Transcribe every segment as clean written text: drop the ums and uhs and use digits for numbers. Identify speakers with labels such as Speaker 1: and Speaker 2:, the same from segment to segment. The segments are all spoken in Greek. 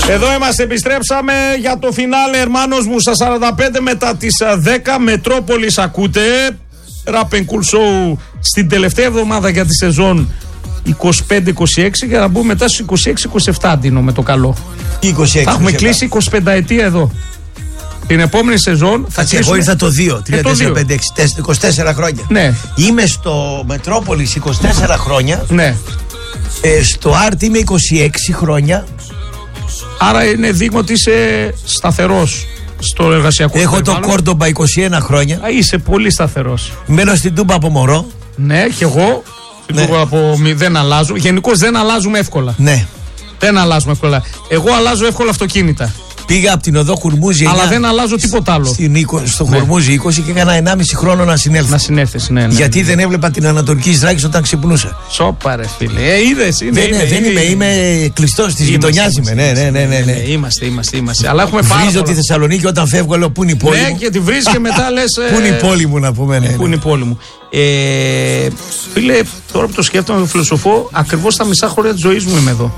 Speaker 1: Εδώ είμαστε, επιστρέψαμε για το φινάλε, ερμάνος μου, στα 45 μετά τις 10. Μετρόπολης ακούτε. Rap and Cool Show στην τελευταία εβδομάδα για τη σεζόν 25-26, για να μπούμε μετά στους 26-27, Ντίνο, με το καλό.
Speaker 2: 26,
Speaker 1: θα έχουμε κλείσει 25 ετία εδώ. Την επόμενη σεζόν θα κλείσουμε.
Speaker 2: Εγώ ήρθα το 2, 3, 4, 5, 6, 24 χρόνια.
Speaker 1: Ναι.
Speaker 2: Είμαι στο Μετρόπολης 24 χρόνια.
Speaker 1: Ναι.
Speaker 2: Στο Άρτ είμαι 26 χρόνια.
Speaker 1: Άρα είναι δείγμα ότι είσαι σταθερός στο εργασιακό.
Speaker 2: Έχω το Κόρντομπα 21 χρόνια.
Speaker 1: Είσαι πολύ σταθερός.
Speaker 2: Μένω στην Τούμπα από μωρό.
Speaker 1: Ναι, και εγώ. Στην Τούμπα από δεν αλλάζω. Γενικώς δεν αλλάζουμε εύκολα.
Speaker 2: Ναι.
Speaker 1: Δεν αλλάζουμε εύκολα. Εγώ αλλάζω εύκολα αυτοκίνητα.
Speaker 2: Πήγα από την οδό Χουρμούζη 9.
Speaker 1: Αλλά δεν αλλάζω τίποτα άλλο.
Speaker 2: Στο Χουρμούζη 20 και έκανα 1,5 χρόνο να συνέλθω.
Speaker 1: Να συνέλθεις, ναι.
Speaker 2: Γιατί δεν έβλεπα την Ανατολική Στράκης όταν ξυπνούσα.
Speaker 1: Σόπα, ρε φίλε. Είδες.
Speaker 2: Είμαι κλειστός της γειτονιάς. Ναι.
Speaker 1: Είμαστε. Αλλά έχουμε πάρα
Speaker 2: βρίζω τη Θεσσαλονίκη όταν φεύγω, λέω πού είναι η πόλη μου.
Speaker 1: Ναι, και τη βρεις και μετά λες.
Speaker 2: Πού είναι η πόλη μου, να πούμε.
Speaker 1: Πού είναι η πόλη μου. Φίλε, τώρα που το σκέφτομαι, φιλοσοφώ, ακριβώς τα μισά χρόνια της ζωής μου είμαι εδώ.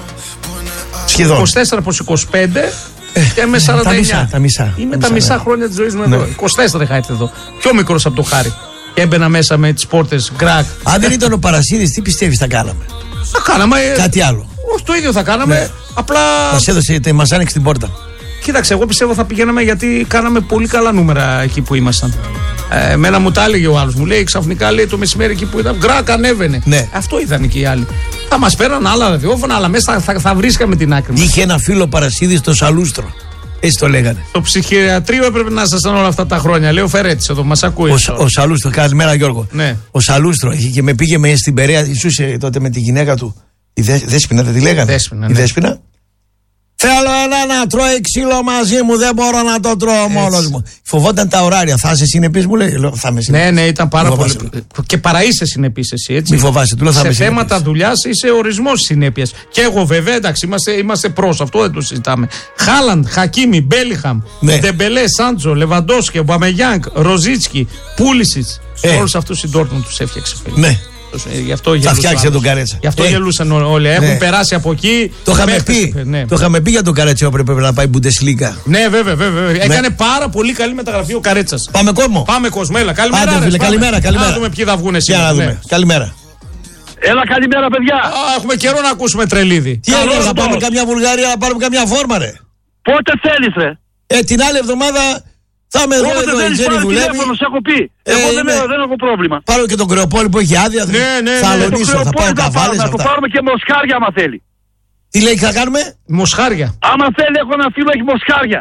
Speaker 2: Σχεδόν.
Speaker 1: 24 προς 25. Και με 49.
Speaker 2: Τα μισά.
Speaker 1: Είμαι τα μισά χρόνια της ζωής μου εδώ. 24 είχα έρθει εδώ. Πιο μικρός από το Χάρη. Και έμπαινα μέσα με τις πόρτες γκρακ.
Speaker 2: Αν δεν ήταν ο Παρασίδης, τι πιστεύεις θα κάναμε?
Speaker 1: Θα κάναμε.
Speaker 2: Κάτι άλλο.
Speaker 1: Όχι, το ίδιο θα κάναμε. Ναι. Απλά.
Speaker 2: Μας άνοιξε την πόρτα.
Speaker 1: Κοίταξε, εγώ πιστεύω θα πηγαίναμε γιατί κάναμε πολύ καλά νούμερα εκεί που ήμασταν. Εμένα μου τα έλεγε ο άλλος. Μου λέει ξαφνικά, λέει, το μεσημέρι εκεί που ήταν, γκρακ ανέβαινε.
Speaker 2: Ναι.
Speaker 1: Αυτό είδαν και οι άλλοι. Θα μας πέραν άλλα ραδιόφωνα, αλλά μέσα θα βρίσκαμε την άκρη μας.
Speaker 2: Είχε ένα φίλο Παρασίδη στο Σαλούστρο. Έτσι το λέγανε.
Speaker 1: Το ψυχιατρίο έπρεπε να ήσασταν όλα αυτά τα χρόνια. Λέει ο Φερέτης εδώ, μας ακούει.
Speaker 2: Ο Σαλούστρο, καλημέρα Γιώργο.
Speaker 1: Ναι.
Speaker 2: Ο Σαλούστρο και με πήγε στην Περαία, ζούσε τότε με τη γυναίκα του. Η Δέσποινα, δεν τη λέγανε?
Speaker 1: Δέσποινα,
Speaker 2: η Δέσποινα. Θέλω ένα να τρώει ξύλο μαζί μου, δεν μπορώ να το τρώω μόνος μου. Φοβόταν τα ωράρια. Θα είσαι συνεπής, μου λέει. Θα είμαι συνεπής.
Speaker 1: Ναι, ήταν πάρα πολύ. Και παρά είσαι συνεπής εσύ, έτσι.
Speaker 2: Μη φοβάσαι, του λέω θα είμαι
Speaker 1: συνεπής. Σε θέματα δουλειάς είσαι ορισμός συνέπειας. Και εγώ βέβαια, εντάξει, είμαστε προς, αυτό δεν το συζητάμε. Χάλαντ, Χακίμι, Μπέλιχαμ, Ντεμπελέ, Σάντζο, Λεβαντόσκι, Ομπαμεγιάνγκ, Ροζίτσκι, Πούλισιτς. Όλους αυτούς η Ντόρτμουντ τους έφτιαξε.
Speaker 2: Ναι.
Speaker 1: Θα
Speaker 2: φτιάξει τον Καρέτσα.
Speaker 1: Γι' αυτό γελούσαν όλοι. Έχουν περάσει από εκεί.
Speaker 2: Το είχαμε πει για τον Καρέτσα έπρεπε να πάει Bundesliga.
Speaker 1: Ναι, βέβαια. Έκανε πάρα πολύ καλή μεταγραφή ο Καρέτσας.
Speaker 2: Πάμε κόσμο.
Speaker 1: Πάμε κόσμο, έλα.
Speaker 2: Καλημέρα.
Speaker 1: Να δούμε ποιοι θα βγουν σήμερα.
Speaker 2: Καλημέρα.
Speaker 3: Έλα, καλημέρα, παιδιά.
Speaker 1: Έχουμε καιρό να ακούσουμε Τρελίδη.
Speaker 2: Τι άλλο, θα πάμε καμιά Βουλγαρία, να πάρουμε καμιά φόρμα, ρε.
Speaker 3: Πότε θέλεις, ρε?
Speaker 2: Την άλλη εβδομάδα. Θα με εδώ, η Τζέννη δουλεύει.
Speaker 3: Σε έχω πει. Εγώ δεν έχω πρόβλημα.
Speaker 2: Πάρω και τον Κρεοπόλη που έχει άδεια.
Speaker 1: Ναι.
Speaker 2: Θα αλωνίσω, θα πάω καβάλες.
Speaker 3: Θα το πάρουμε και μοσχάρια άμα θέλει.
Speaker 2: Τι λέει, θα κάνουμε?
Speaker 1: Μοσχάρια.
Speaker 3: Άμα θέλει, έχω ένα φίλο, έχει μοσχάρια.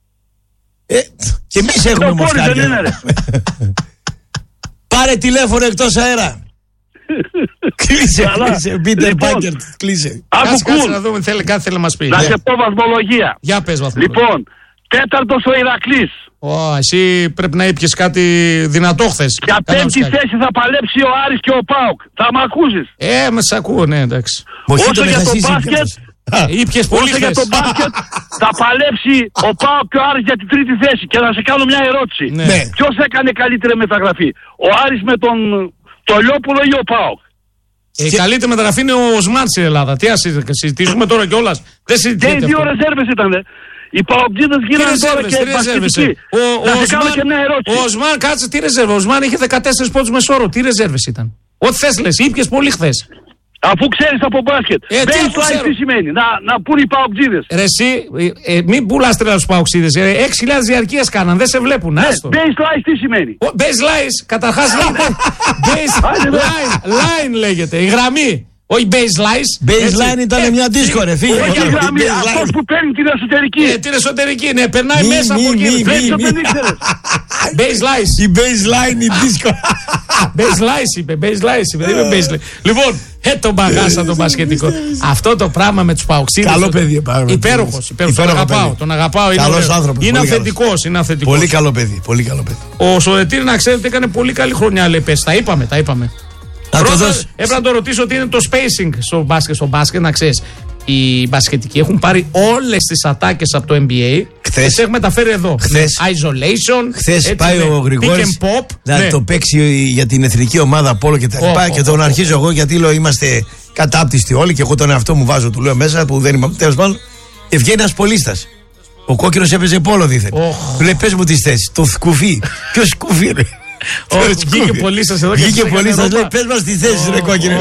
Speaker 2: Και εμείς έχουμε μοσχάρια. Πάρε τηλέφωνο εκτός αέρα. Κλείσε, Πίτερ Πάγκερ, κλείσε.
Speaker 1: Κάτσε να δούμε, θέλει να μας πει.
Speaker 3: Να σε πω βαθμολογία.
Speaker 1: Για πες βαθμολογία.
Speaker 3: Λοιπόν, τέταρτος ο Ηρακλής.
Speaker 1: Εσύ πρέπει να ήπιες κάτι δυνατό χθες.
Speaker 3: Για πέμπτη θέση θα παλέψει ο Άρης και ο ΠΑΟΚ. Θα μ' ακούσεις?
Speaker 1: Με σ' ακούω, ναι, εντάξει.
Speaker 3: Όσο για το μπάσκετ,
Speaker 1: ήπιες πολύ χθες.
Speaker 3: Για το μπάσκετ θα παλέψει ο ΠΑΟΚ και ο Άρης για την τρίτη θέση. Και να σε κάνω μια ερώτηση.
Speaker 1: Ναι.
Speaker 3: Ποιος έκανε καλύτερη μεταγραφή? Ο Άρης με τον Λιόπουλο ή ο ΠΑΟΚ?
Speaker 1: Η καλύτερη μεταγραφή είναι ο Οσμάν στην Ελλάδα. Τι ας συζητήσουμε τώρα κιόλας? Δεν συζητιέται αυτό.
Speaker 3: Και οι δύο ρεζέρβες ήτανε. Οι παοκτζίδες γίνανε τώρα και μπασκετικοί. Να σε κάνω και μια ερώτηση.
Speaker 1: Ο Οσμάν, κάτσε, τι ρεζέρβα? Ο Οσμάν είχε 14 πόντους μεσόωρο. Τι ρεζέρβες ήταν? Ό,τι θες λες, ήπιες πολύ χθες.
Speaker 3: Αφού ξέρεις από μπάσκετ. Baseline τι σημαίνει? Να πούνε οι παοκτζίδες.
Speaker 1: Ρε εσύ, μην πουλάς τρέλα στους παοκτζίδες. 6.000 διαρκείας κάναν, δεν σε βλέπουν.
Speaker 3: Baseline τι σημαίνει?
Speaker 1: Baseline, καταρχάς λέγεται. Baseline λέγεται, η γραμμή. Όχι
Speaker 2: baseline ήταν μια δίσκο, ρε φίλε.
Speaker 3: Όχι η γραμμή, αυτός που παίρνει την εσωτερική.
Speaker 1: Την εσωτερική, ναι, περνάει μέσα από εκεί.
Speaker 2: Baseline. Η baseline, η δίσκο.
Speaker 1: Baseline είπε, δεν είπε baseline. Λοιπόν, τον μπαγάσα τον μπασκετικό. Αυτό το πράγμα με τους παοξίδες.
Speaker 2: Καλό παιδί,
Speaker 1: υπέροχος. Τον αγαπάω.
Speaker 2: Καλός άνθρωπος.
Speaker 1: Είναι αυθεντικός.
Speaker 2: Πολύ καλό παιδί.
Speaker 1: Ο Σορετήρη, να ξέρετε, έκανε πολύ καλή χρονιά, λέει. Τα είπαμε. Έπρεπε να το ρωτήσω τι είναι το spacing στο μπάσκετ, να ξέρεις. Οι μπασκετικοί έχουν πάρει όλες τις ατάκες από το NBA και τις έχουν μεταφέρει εδώ. Isolation.
Speaker 2: Χθες πάει ο Γρηγόρης να το παίξει για την εθνική ομάδα Πόλο και τα λοιπά. Και τον αρχίζω εγώ γιατί λέω είμαστε κατάπτυστοι όλοι και εγώ τον εαυτό μου βάζω, του λέω μέσα που δεν είμαι. Τέλος πάντων. βγαίνει ένας πολίστας. Ο κόκκινος έπαιζε πόλο δίθεν. Του λέει πες μου τις θέσεις. Το σκουφί. Ποιο σκουφί ρε.
Speaker 1: Βγήκε πολίστας εδώ και
Speaker 2: βγήκε πολίστας, λέει πες μας τις θέσεις ρε κόκκινε.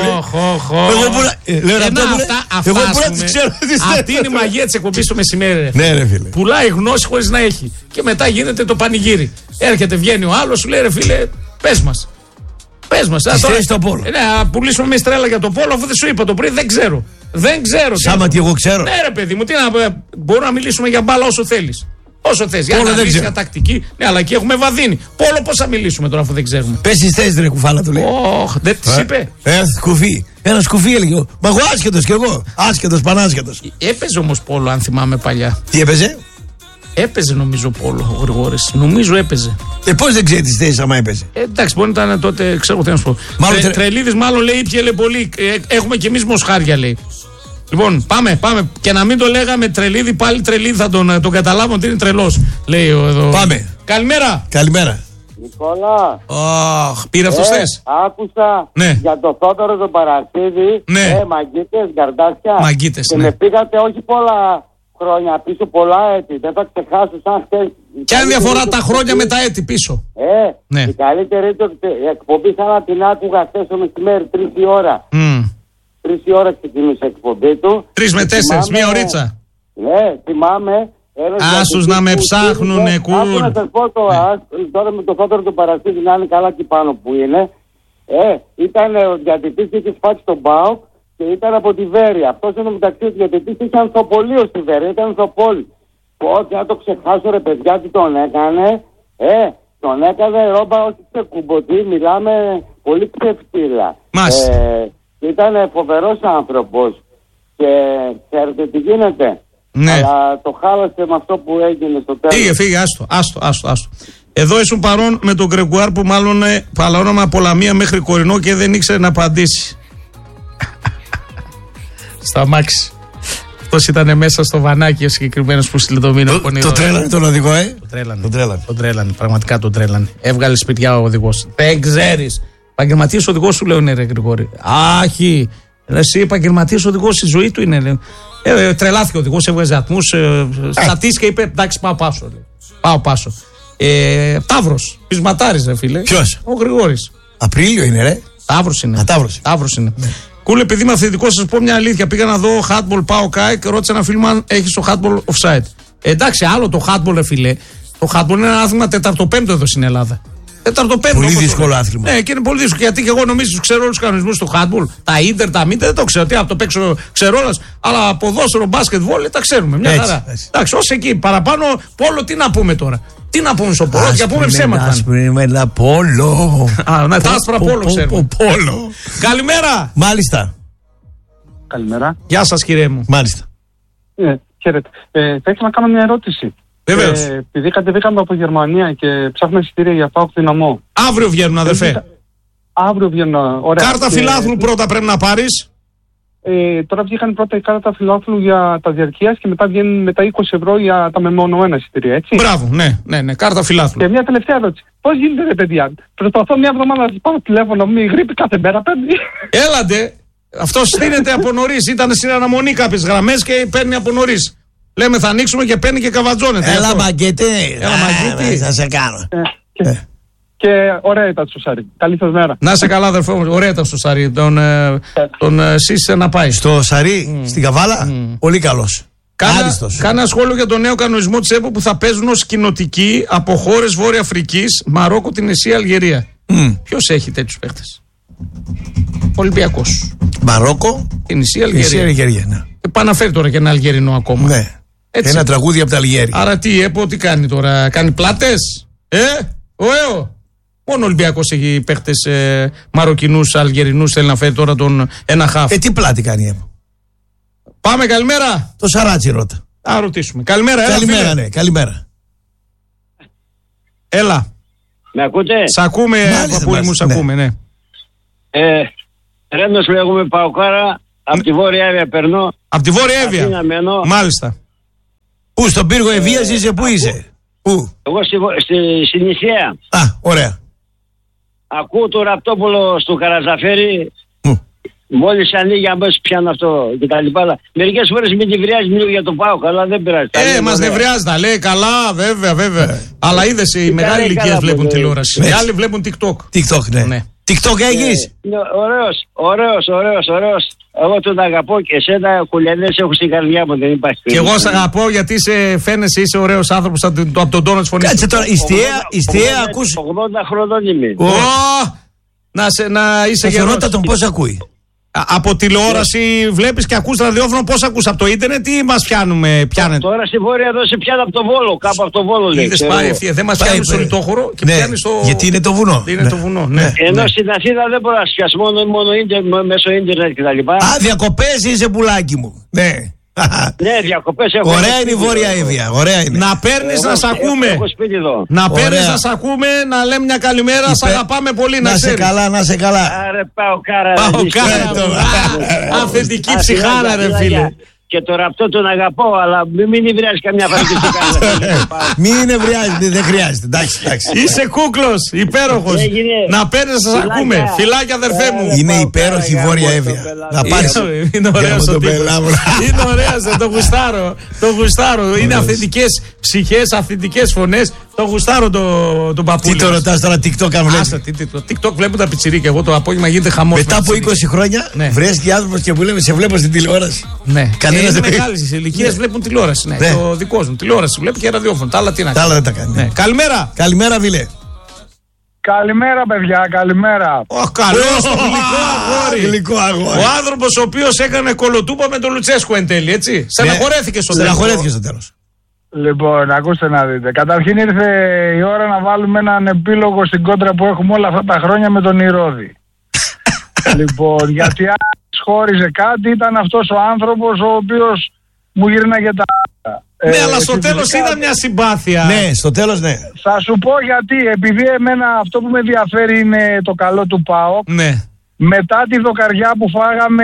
Speaker 1: Εγώ μπορώ να τις ξέρω τις θέσεις. Αυτή είναι η μαγεία της εκπομπής το μεσημέρι.
Speaker 2: Ναι ρε φίλε.
Speaker 1: Πουλάει γνώση χωρίς να έχει. Και μετά γίνεται το πανηγύρι. Έρχεται, βγαίνει ο άλλος, σου λέει ρε φίλε, πες μας. Πες μας.
Speaker 2: Τις θέσεις στο πόλο.
Speaker 1: Ναι, πουλήσουμε εμείς τρέλα για το πόλο, αφού δεν σου είπα το πριν, δεν ξέρω. Δεν ξέρω.
Speaker 2: Σάμα τι εγώ ξέρω.
Speaker 1: Ναι, ρε παιδί μου, μπορούμε να μιλήσουμε για μπάλα όσο θέλεις. Όσο θες. Για αναλύση, για τακτική. Ναι, αλλά εκεί έχουμε βαδίνει. Πόλο πώς θα μιλήσουμε τώρα αφού δεν ξέρουμε.
Speaker 2: Πες τις θέσεις ρε κουφάλα του λέει.
Speaker 1: Δεν τις είπε.
Speaker 2: Σκουφί. Ένα σκουφί έλεγε. Μα εγώ άσχετος κι εγώ. Άσχετος, πανάσχετος.
Speaker 1: Έπαιζε όμως πόλο, αν θυμάμαι παλιά.
Speaker 2: Τι έπαιζε?
Speaker 1: Έπαιζε νομίζω πόλο ο Γρηγόρης. Νομίζω έπαιζε.
Speaker 2: Πώς δεν ξέρει τις θέσεις άμα έπαιζε?
Speaker 1: Εντάξει, μπορεί να ήταν τότε, ξέρω τι να σου πω. Τρελίδης μάλλον λέει ήπιε λέει πολύ. Έχουμε κι εμείς μοσχάρια λέει. Λοιπόν, πάμε. Και να μην το λέγαμε Τρελίδη, πάλι Τρελίδη θα τον καταλάβω ότι είναι τρελός. Λέει εδώ.
Speaker 2: Πάμε.
Speaker 1: Καλημέρα.
Speaker 2: Καλημέρα.
Speaker 4: Νικόλα.
Speaker 1: Πήρε αυτός θες.
Speaker 4: Άκουσα για το Θόδωρο τον Παρασίδη.
Speaker 1: Ναι.
Speaker 4: Μαγκίτες, γκαρντάσια.
Speaker 1: Μαγκίτες,
Speaker 4: και
Speaker 1: ναι.
Speaker 4: με πήγατε όχι πολλά χρόνια πίσω, πολλά έτη. Δεν θα ξεχάσω σαν χτες.
Speaker 1: Ποια είναι διαφορά τα χρόνια με τα έτη πίσω?
Speaker 4: Ναι. Η καλύτερη εκπομπή σαν να την άκουγα χθες το μεσημέρι, 3 η ώρα. 3 η ώρα ξεκινούσε η εκπομπή του.
Speaker 1: 3 με 4, μία ωρίτσα.
Speaker 4: Ναι, θυμάμαι.
Speaker 1: Άσους να με ψάχνουνε κουρ.
Speaker 4: Άκου να σας πω τώρα με το Θόδωρο του Παρασίδη να είναι καλά εκεί πάνω που είναι. Ήταν ο διατητής και είχε σπάσει τον ΠΑΟΚ και ήταν από τη Βέρεια. Αυτός είναι μεταξύ ο διατητής είχε ανθοπολείο στη Βέρεια, ήταν ανθοπόλη. Όχι, να το ξεχάσω ρε παιδιά τι τον έκανε. Τον έκανε ρόμπα όχι ξεκουμποτη, μιλάμε πολύ ξεφτύλα. Ήταν φοβερός άνθρωπος και ξέρετε τι γίνεται.
Speaker 1: Ναι.
Speaker 4: Αλλά το χάλασε με αυτό που έγινε στο τέλος.
Speaker 1: Φύγε, άστο. Εδώ ήσουν παρόν με τον Γκρεγκουάρ που μάλλον παλαρώνα από Λαμία μέχρι Κορινό και δεν ήξερε να απαντήσει. Στα αμάξι. Αυτός ήταν μέσα στο βανάκι ο συγκεκριμένος που στείλε το μήνα.
Speaker 2: Το τρέλανε τον οδηγό,
Speaker 1: Τον τρέλανε, πραγματικά τον τρέλανε. Έβγαλε σπιτιά ο οδηγός. Δεν ξέρεις. Επαγγελματίας οδηγός σου λέω ναι ρε Γρηγόρη. Άχι. Εσύ επαγγελματίας οδηγός στη ζωή του είναι. Τρελάθηκε ο οδηγός, έβγαζε ατμούς. Στατίστηκε, είπε εντάξει πάω πάσο. Πάω πάσο. Ταύρος. Πεισματάρης ρε φίλε.
Speaker 2: Ποιος?
Speaker 1: Ο Γρηγόρης.
Speaker 2: Απρίλιο είναι ρε.
Speaker 1: Ταύρος είναι. Ναι. Κούλε, επειδή είμαι αυθεντικός, σας πω μια αλήθεια. Πήγα να δω handball πάω ΚΑΕΚ και ρώτησα ένα φίλο αν έχει το handball offside. Εντάξει, άλλο το handball ρε φίλε. Το handball είναι ένα άθλημα 4ο-5ο εδώ στην Ελλάδα. 4ο-5ο.
Speaker 2: Πολύ δύσκολο άθλημα.
Speaker 1: Ναι, και είναι πολύ δύσκολο. Γιατί και εγώ νομίζω ότι ξέρω όλους τους κανονισμούς του handball. Τα ίντερ, τα μίντερ, δεν το ξέρω. Τι από το παίξω ξέρω όλας. Αλλά ποδόσφαιρο, μπάσκετ, βόλεϊ τα ξέρουμε. Μια χαρά. Εντάξει, ως εκεί. Παραπάνω πόλο, τι να πούμε τώρα. Τι να πούμε στο πόλο, για πούμε ψέματα.
Speaker 2: Άσπρη πόλο.
Speaker 1: Ναι, τα άσπρα πόλο ξέρουμε. Καλημέρα.
Speaker 2: Μάλιστα.
Speaker 5: Καλημέρα.
Speaker 1: Γεια σας κύριε μου.
Speaker 2: Μάλιστα.
Speaker 5: Χαίρετε. Θα ήθελα να κάνω μια ερώτηση.
Speaker 1: Βεβαίως.
Speaker 5: Επειδή κατεβήκαμε από Γερμανία και ψάχνουμε εισιτήρια για ΠΑΟΚ Δυναμό.
Speaker 1: Αύριο βγαίνουν αδερφέ.
Speaker 5: Αύριο βγαίνουν, ωραία.
Speaker 1: Κάρτα φιλάθλου πρώτα πρέπει να πάρεις.
Speaker 5: Τώρα βγήκαν πρώτα η κάρτα φιλάθλου για τα διαρκείας και μετά βγαίνουν με τα 20 ευρώ για τα μεμονωμένα εισιτήρια, έτσι.
Speaker 1: Μπράβο, ναι, κάρτα φιλάθλου.
Speaker 5: Και μια τελευταία ερώτηση. Πώς γίνεται ρε παιδιά, προσπαθώ μια εβδομάδα να σας πάρω τηλέφωνο, μη γρήπη κάθε μέρα παίρνει.
Speaker 1: Έλατε, αυτό στείνεται από νωρίς. Ήταν στην αναμονή κάποιες γραμμές και παίρνει από νωρίς. Λέμε θα ανοίξουμε και παίρνει και καβατζώνεται.
Speaker 2: Έλα μαγκέτε.
Speaker 1: Θα
Speaker 2: σε κάνω.
Speaker 5: Και ωραία ήταν στο Σαρί. Καλή σας μέρα.
Speaker 1: Να είσαι καλά, αδερφό μου. Ωραία ήταν στο Σαρί. Τον σύστησε να πάει.
Speaker 2: Στο Σαρί, στην Καβάλα. Πολύ καλός.
Speaker 1: Κάνα σχόλιο για τον νέο κανονισμό της ΕΠΟ που θα παίζουν ως κοινοτικοί από χώρες Βόρεια Αφρικής, Μαρόκο, Τινησία, Αλγερία. Ποιος έχει τέτοιους παίχτες? Ολυμπιακός.
Speaker 2: Μαρόκο,
Speaker 1: Τινησία,
Speaker 2: Αλγερία. Ναι.
Speaker 1: Παναφέρει τώρα και ένα Αλγερινό ακόμα.
Speaker 2: Ναι. Έτσι. Ένα τραγούδι από τα Αλγέρια.
Speaker 1: Άρα τι, η ΕΠΟ τι κάνει τώρα, κάνει πλάτες? Μόνο ο Ολυμπιακός έχει παίχτες Μαροκινούς, Αλγερινούς, θέλει να φέρει τώρα τον ένα χάφ.
Speaker 2: Τι πλάτη κάνει η ΕΠΟ?
Speaker 1: Πάμε, καλημέρα.
Speaker 2: Το Σαράτσι ρώτα.
Speaker 1: Α, ρωτήσουμε. Καλημέρα,
Speaker 2: καλημέρα, ναι, καλημέρα.
Speaker 1: Έλα.
Speaker 3: Με ακούτε?
Speaker 1: Σ' ακούμε, παππούλη μου, σ' ακούμε, ναι.
Speaker 3: Ρέντος λέγομαι, Παοκάρα, από τη Βόρεια Εύβοια περνώ.
Speaker 1: Από τη Βόρεια Εύβοια. Μάλιστα.
Speaker 2: Πού, στον πύργο Ευβοίας είσαι, πού είσαι? Πού?
Speaker 3: Εγώ στη Νησία.
Speaker 2: Α, ωραία.
Speaker 3: Ακούω το Ραπτόπουλο στο Καραζαφέρι
Speaker 6: Μόλις ανοίγει αμέσως πιάνω αυτό και τα λοιπά. Μερικές φορές με νευριάζει λίγο για το ΠΑΟΚ, αλλά δεν πειράζει.
Speaker 1: Μας νευριάζει, τα λέει καλά, βέβαια. Αλλά είδες, οι μεγάλοι ηλικίες βλέπουν τηλεόραση. Οι άλλοι βλέπουν TikTok.
Speaker 2: TikTok, ναι. TikTok έχεις?
Speaker 6: Ωραίος. Εγώ τον αγαπώ και εσένα κουλιανές έχω στην καρδιά μου, δεν υπάρχει.
Speaker 1: Και εγώ σ' αγαπώ γιατί φαίνεσαι, είσαι ωραίος άνθρωπος από τον τόνο της φωνής.
Speaker 2: Κάτσε τώρα, ιστιαία ακούς.
Speaker 6: 80 χρονών είμαι.
Speaker 1: Να είσαι
Speaker 2: γερός. Τον πώς ακούει?
Speaker 1: Από τηλεόραση βλέπεις και ακούς ραδιόφωνο, πώς ακούς από το ίντερνετ ή μας πιάνετε?
Speaker 6: Τώρα στη Βόρεια εδώ σε πιάνει από το Βόλο, κάπου από το Βόλο λέει.
Speaker 1: Είδες πάει ευθεία, δεν μας πιάνει στο λιτόχωρο και πιάνει στο...
Speaker 2: Γιατί είναι το βουνό.
Speaker 1: Είναι το βουνό, ναι.
Speaker 6: Ενώ στην Αθήνα δεν μπορεί να σου πιάσει μόνο μέσω ίντερνετ κτλ.
Speaker 2: Διακοπές είσαι πουλάκι μου. Ναι.
Speaker 6: Ναι, διακοπές έχω.
Speaker 2: Ωραία είναι η Βόρεια Εύβοια. Ωραία είναι.
Speaker 1: Να παίρνεις να σ' ακούμε. Να παίρνεις να σ' ακούμε, να λέμε μια καλημέρα. Σ' αγαπάμε πολύ, να
Speaker 2: σε καλά, να σε καλά.
Speaker 6: Άρε Παοκάρα.
Speaker 1: Αυθεντική ψυχάρα, ρε φίλε.
Speaker 6: Και τώρα αυτό τον αγαπώ, αλλά μην νευριάζει καμιά φορά και σε κάνει.
Speaker 2: Μην νευριάζει, δεν χρειάζεται. Εντάξει.
Speaker 1: Είσαι κούκλος, υπέροχος. Να παίρνεις να σας ακούμε. Φιλάκια, αδερφέ μου.
Speaker 2: Είναι υπέροχη η Βόρεια Εύβοια. Να πάρεις.
Speaker 1: Είναι ωραίος ο τύπος. Είναι ωραίος, το γουστάρω. Είναι αυθεντικές ψυχές, αυθεντικές φωνές. Το γουστάρω τον παππούλη.
Speaker 2: Τι το ρωτάς τώρα, TikTok αν βλέπεις?
Speaker 1: TikTok βλέπουν τα πιτσιρίκια. Εγώ το απόγευμα γίνεται χαμός.
Speaker 2: Μετά από 20 χρόνια βρέθηκε άνθρωπος και που λέμε σε βλέπω στην τηλεόραση.
Speaker 1: Ναι. Είναι μεγάλες ηλικίες, βλέπουν τηλεόραση. Ναι. Το δικό μου. Τηλεόραση βλέπει και ραδιόφωνο. Τα άλλα τι να κάνει.
Speaker 2: Τα άλλα δεν τα κάνει.
Speaker 1: Ναι. Καλημέρα.
Speaker 2: Καλημέρα, Βίλε.
Speaker 5: Καλημέρα, παιδιά, καλημέρα.
Speaker 1: Καλώς, γλυκό αγόρι. Ο άνθρωπος ο οποίος έκανε κολοτούπα με τον Λουτσέσκου εν τέλει, έτσι. Στεναχωρέθηκε στο τέλος.
Speaker 5: Λοιπόν, ακούστε να δείτε. Καταρχήν ήρθε η ώρα να βάλουμε έναν επίλογο στην κόντρα που έχουμε όλα αυτά τα χρόνια με τον Ηρώδη. Λοιπόν, γιατί αν χώριζε κάτι ήταν αυτός ο άνθρωπος ο οποίος μου γύρναγε τα...
Speaker 1: Ναι, αλλά στο τέλος είδα μια συμπάθεια.
Speaker 2: Ναι, στο τέλος ναι.
Speaker 5: Θα σου πω γιατί. Επειδή εμένα αυτό που με ενδιαφέρει είναι το καλό του ΠΑΟΚ.
Speaker 1: Ναι.
Speaker 5: Μετά τη δοκαριά που φάγαμε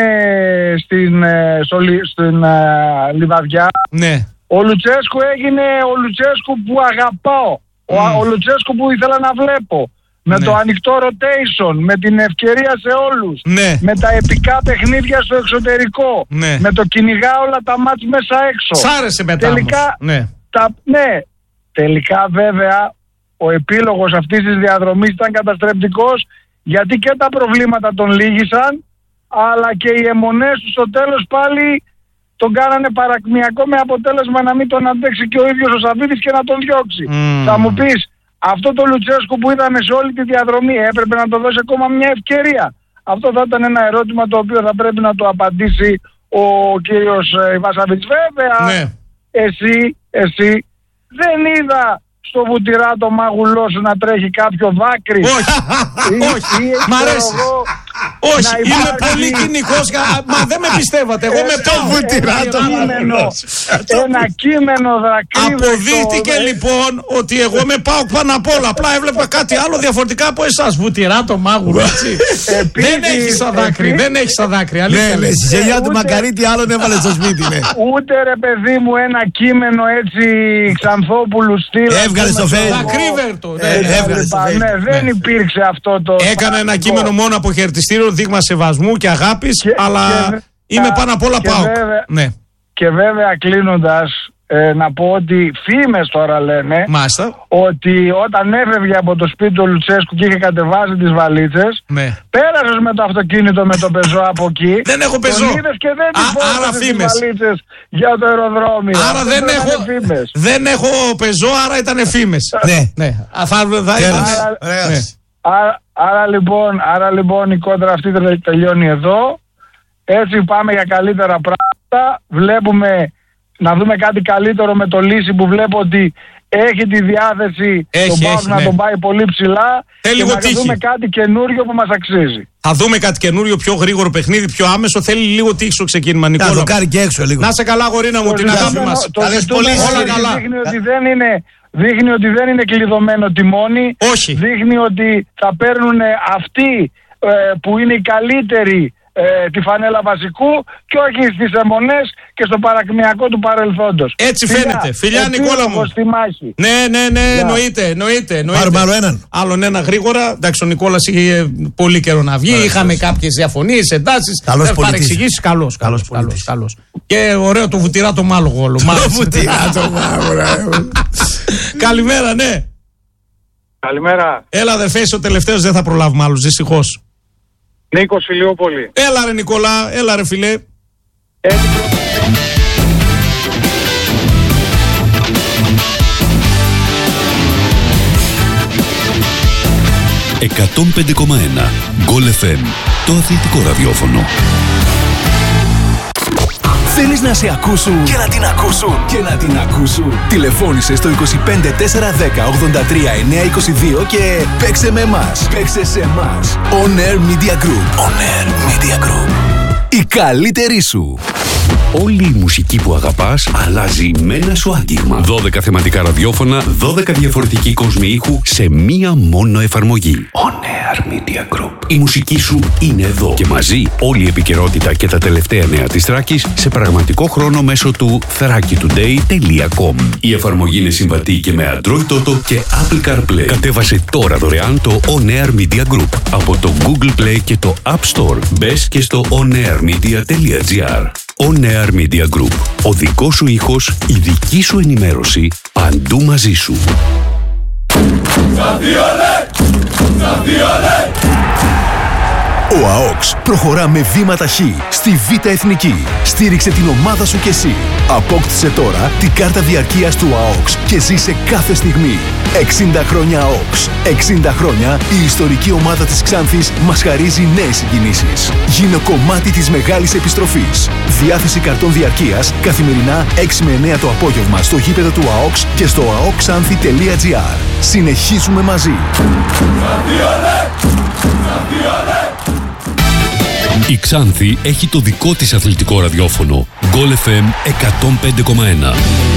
Speaker 5: στην Λιβαδιά.
Speaker 1: Ναι.
Speaker 5: Ο Λουτσέσκου έγινε ο Λουτσέσκου που αγαπάω. Ο Λουτσέσκου που ήθελα να βλέπω. Με το ανοιχτό rotation, με την ευκαιρία σε όλους.
Speaker 1: Ναι.
Speaker 5: Με τα επικά παιχνίδια στο εξωτερικό.
Speaker 1: Ναι.
Speaker 5: Με το κυνηγά όλα τα μάτς μέσα έξω.
Speaker 1: Σ' άρεσε μετά
Speaker 5: τελικά,
Speaker 1: ναι.
Speaker 5: Τελικά βέβαια ο επίλογος αυτής της διαδρομής ήταν καταστρεπτικός, γιατί και τα προβλήματα τον λύγησαν, αλλά και οι αιμονές του στο τέλος πάλι τον κάνανε παρακμιακό, με αποτέλεσμα να μην τον αντέξει και ο ίδιος ο Σαββίδης και να τον διώξει. Θα μου πεις, αυτό το Λουτσέσκου που είδαμε σε όλη τη διαδρομή έπρεπε να το δώσει ακόμα μια ευκαιρία? Αυτό θα ήταν ένα ερώτημα το οποίο θα πρέπει να το απαντήσει ο κύριος Ιβασαβίτς. Βέβαια, εσύ δεν είδα στο βουτυράτο μάγουλό σου να τρέχει κάποιο δάκρυ.
Speaker 1: Όχι, μ' αρέσει. Όχι, είμαι πολύ κοινικός, μα δεν με πιστεύατε. Εγώ με πάω βουτυράτο.
Speaker 5: Ένα κείμενο δακρύβευτο.
Speaker 1: Αποδείχτηκε λοιπόν ότι εγώ με πάω πάνω απ' όλα. Απλά έβλεπα κάτι άλλο διαφορετικά από εσάς. Βουτυράτο μάγουλο, έτσι. Δεν έχει σαν δάκρυ, δεν έχει σαν δάκρυ.
Speaker 2: Ναι, στη ζελιά του Μακαρίτη άλλον έβαλε στο σπίτι.
Speaker 5: Ούτε ρε παιδί μου ένα κείμενο έτσι Ξανθόπουλου στυλ.
Speaker 2: Έβγαλε στο Facebook.
Speaker 1: Δακρύβευτο.
Speaker 5: Ναι, δεν υπήρξε αυτό το.
Speaker 1: Έκανα ένα κείμενο μόνο από χαιρετιστήριο, δείγμα σεβασμού και αγάπης, αλλά είμαι πάνω απ' όλα ΠΑΟΚ. Ναι.
Speaker 5: Και βέβαια κλείνοντας, να πω ότι φήμες τώρα λένε.
Speaker 1: Μάλιστα.
Speaker 5: Ότι όταν έφευγε από το σπίτι του Λουτσέσκου και είχε κατεβάσει τις βαλίτσες, πέρασες με το αυτοκίνητο με το πεζό από εκεί.
Speaker 1: Δεν έχω πεζό.
Speaker 5: Τον είδες και δεν τις τις βαλίτσες για το αεροδρόμιο.
Speaker 1: Άρα δεν έχω πεζό, άρα ήταν φήμες. Ναι.
Speaker 5: Άρα λοιπόν η κόντρα αυτή τελειώνει εδώ. Έτσι πάμε για καλύτερα πράγματα. Βλέπουμε να δούμε κάτι καλύτερο με το Λύση, που βλέπω ότι έχει τη διάθεση τον ΠΑΟΚ να τον πάει πολύ ψηλά.
Speaker 1: Θέλει
Speaker 5: και να δούμε κάτι καινούριο που μας αξίζει.
Speaker 1: Θα δούμε κάτι καινούριο, πιο γρήγορο παιχνίδι, πιο άμεσο. Θέλει λίγο τύχη στο ξεκίνημα, Νικόλα.
Speaker 2: Να δοκάρει και έξω λίγο.
Speaker 1: Να σε καλά, γορίνα μου, την αγάπη μας.
Speaker 5: Όλα καλά. Δείχνει ότι δεν είναι κλειδωμένο τιμόνι.
Speaker 1: Όχι.
Speaker 5: Δείχνει ότι θα παίρνουν αυτοί που είναι οι καλύτεροι τη φανέλα βασικού και όχι στις αιμονές και στο παρακμιακό του παρελθόντος.
Speaker 1: Έτσι φαίνεται. Φιλιά Νικόλα μου.
Speaker 5: Στη μάχη.
Speaker 1: Ναι, εννοείται.
Speaker 2: Πάρουμε άλλο έναν.
Speaker 1: Άλλον ένα γρήγορα. Εντάξει, ο Νικόλας είχε πολύ καιρό να βγει. Είχαμε κάποιες διαφωνίες, εντάσεις.
Speaker 2: Καλός πολιτής.
Speaker 1: Παρεξηγήσεις. Καλός. Και ωραίο το βουτυρά το μάλογο.
Speaker 2: Το βουτυρά το μάλογο.
Speaker 1: Καλημέρα, ναι.
Speaker 5: Καλημέρα.
Speaker 1: Έλα, αδερφέ, ο τελευταίος, δεν θα προλάβουμε άλλους, δυστυχώς.
Speaker 5: Νίκος Φιλιούπολη.
Speaker 1: Έλα, ρε Νικόλα, έλα, ρε φιλέ.
Speaker 7: 105,1 Γκολ FM, το αθλητικό ραδιόφωνο.
Speaker 8: Θέλεις να σε ακούσουν και να την ακούσουν και να την ακούσουν? Τηλεφώνησε στο 25 410 83 922 και παίξε με εμάς. Παίξε σε εμάς. On Air Media Group. On Air Media Group. Η καλύτερη σου.
Speaker 7: Όλη η μουσική που αγαπάς αλλάζει με ένα σου άγγιγμα. 12 θεματικά ραδιόφωνα, 12 διαφορετικοί κόσμοι ήχου σε μία μόνο εφαρμογή. On Air Media Group. Η μουσική σου είναι εδώ και μαζί όλη η επικαιρότητα και τα τελευταία νέα της Θράκης σε πραγματικό χρόνο μέσω του thrakitoday.com. Η εφαρμογή είναι συμβατή και με Android Auto και Apple CarPlay. Κατέβασε τώρα δωρεάν το On Air Media Group από το Google Play και το App Store. Μπες και στο onairmedia.gr. On Air Media Group. Ο δικός σου ήχος, η δική σου ενημέρωση, παντού μαζί σου.
Speaker 8: Ο ΑΟΚΣ προχωρά με βήμα ταχύ στη Β' Εθνική. Στήριξε την ομάδα σου κι εσύ. Απόκτησε τώρα την κάρτα διαρκείας του ΑΟΚΣ και ζήσε κάθε στιγμή. 60 χρόνια ΑΟΚΣ. 60 χρόνια η ιστορική ομάδα της Ξάνθης μας χαρίζει νέες συγκινήσεις. Γίνε κομμάτι της μεγάλης επιστροφής. Διάθεση καρτών διαρκείας καθημερινά 6 με 9 το απόγευμα στο γήπεδο του ΑΟΚΣ και στο aokxanthi.gr. Συνεχίζουμε μαζί.
Speaker 7: Η Ξάνθη έχει το δικό της αθλητικό ραδιόφωνο. Γκολ FM 105,1.